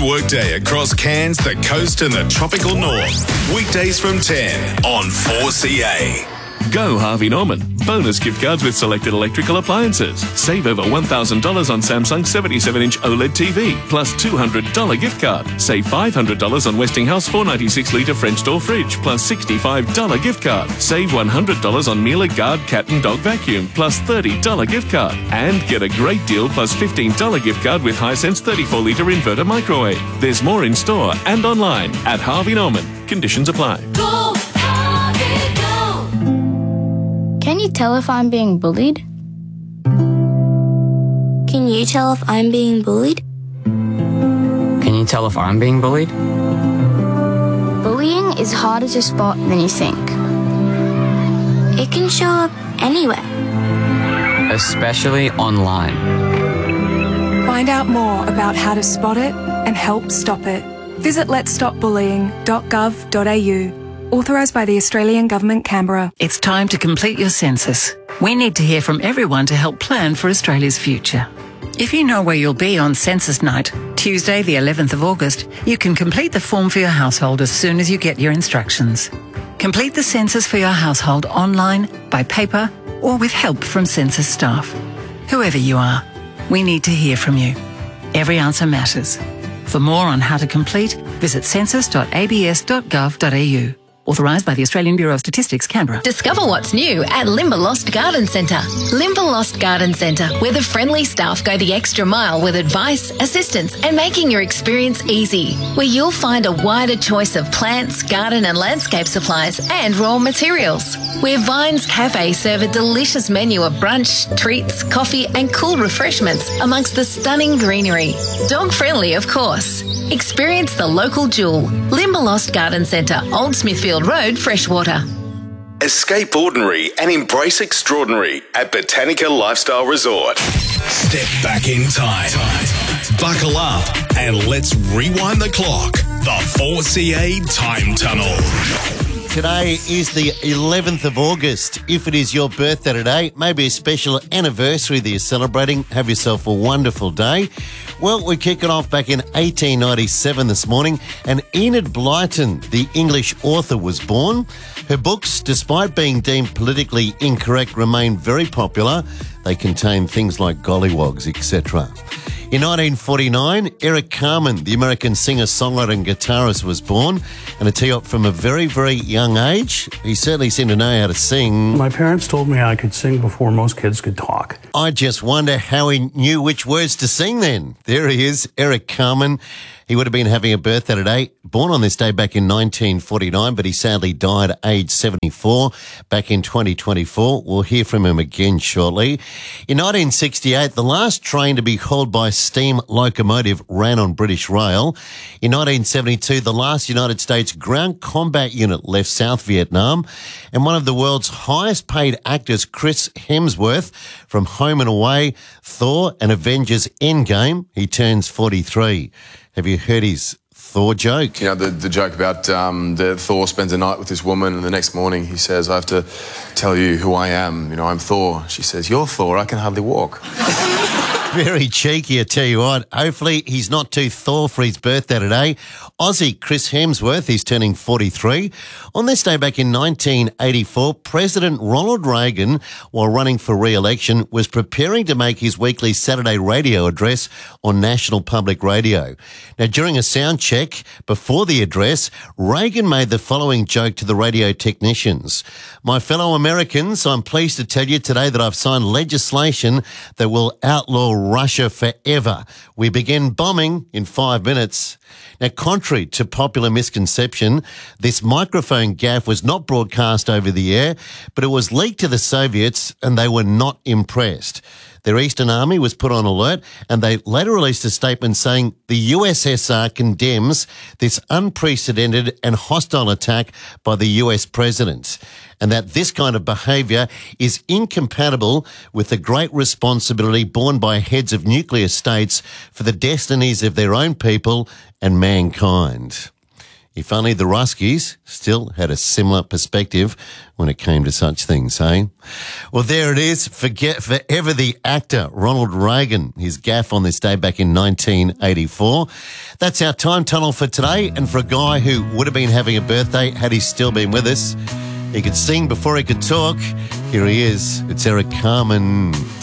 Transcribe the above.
workday across Cairns, the coast and the tropical north. Weekdays from 10 on 4CA. Go Harvey Norman. Bonus gift cards with selected electrical appliances. Save over $1,000 on Samsung 77-inch OLED TV, plus $200 gift card. Save $500 on Westinghouse 496-litre French door fridge, plus $65 gift card. Save $100 on Miele Guard cat and dog vacuum, plus $30 gift card. And get a great deal plus $15 gift card with Hisense 34-litre inverter microwave. There's more in store and online at Harvey Norman. Conditions apply. Go, Harvey, go. Can you tell if I'm being bullied? Can you tell if I'm being bullied? Can you tell if I'm being bullied? Bullying is harder to spot than you think. It can show up anywhere. Especially online. Find out more about how to spot it and help stop it. Visit letsstopbullying.gov.au. Authorised by the Australian Government, Canberra. It's time to complete your census. We need to hear from everyone to help plan for Australia's future. If you know where you'll be on census night, Tuesday the 11th of August, you can complete the form for your household as soon as you get your instructions. Complete the census for your household online, by paper, or with help from census staff. Whoever you are, we need to hear from you. Every answer matters. For more on how to complete, visit census.abs.gov.au. Authorised by the Australian Bureau of Statistics, Canberra. Discover what's new at Limberlost Garden Centre. Limberlost Garden Centre, where the friendly staff go the extra mile with advice, assistance and making your experience easy. Where you'll find a wider choice of plants, garden and landscape supplies and raw materials. Where Vines Cafe serve a delicious menu of brunch, treats, coffee and cool refreshments amongst the stunning greenery. Dog friendly, of course. Experience the local jewel. Limberlost Garden Centre, Old Smithfield Road, Freshwater. Escape ordinary and embrace extraordinary at Botanica Lifestyle Resort. Step back in time. Buckle up and let's rewind the clock. The 4CA Time Tunnel. Today is the 11th of August. If it is your birthday today, maybe a special anniversary that you're celebrating, have yourself a wonderful day. Well, we're kicking off back in 1897 this morning, and Enid Blyton, the English author, was born. Her books, despite being deemed politically incorrect, remain very popular. They contain things like gollywogs, etc. In 1949, Eric Carmen, the American singer-songwriter and guitarist, was born. And to tee up from a very, very young age, he certainly seemed to know how to sing. My parents told me I could sing before most kids could talk. I just wonder how he knew which words to sing then. There he is, Eric Carmen. He would have been having a birthday today, born on this day back in 1949, but he sadly died at age 74 back in 2024. We'll hear from him again shortly. In 1968, the last train to be hauled by steam locomotive ran on British Rail. In 1972, the last United States ground combat unit left South Vietnam. And one of the world's highest paid actors, Chris Hemsworth, from Home and Away, Thor and Avengers Endgame, he turns 43. Have you heard his Thor joke? You know, the joke about the Thor spends a night with this woman and the next morning he says, I have to tell you who I am. You know, I'm Thor. She says, you're Thor, I can hardly walk. Very cheeky, I tell you what. Hopefully he's not too Thor for his birthday today. Aussie Chris Hemsworth, he's turning 43. On this day back in 1984, President Ronald Reagan, while running for re-election, was preparing to make his weekly Saturday radio address on National Public Radio. Now, during a sound check before the address, Reagan made the following joke to the radio technicians. My fellow Americans, I'm pleased to tell you today that I've signed legislation that will outlaw Russia forever. We begin bombing in 5 minutes. Now, contrary to popular misconception, this microphone gaffe was not broadcast over the air, but it was leaked to the Soviets and they were not impressed. Their Eastern Army was put on alert and they later released a statement saying the USSR condemns this unprecedented and hostile attack by the US president, and that this kind of behaviour is incompatible with the great responsibility borne by heads of nuclear states for the destinies of their own people and mankind. If only the Ruskies still had a similar perspective when it came to such things, eh? Well, there it is. Forget forever the actor Ronald Reagan, his gaffe on this day back in 1984. That's our time tunnel for today. And for a guy who would have been having a birthday had he still been with us, he could sing before he could talk. Here he is. It's Eric Carmen.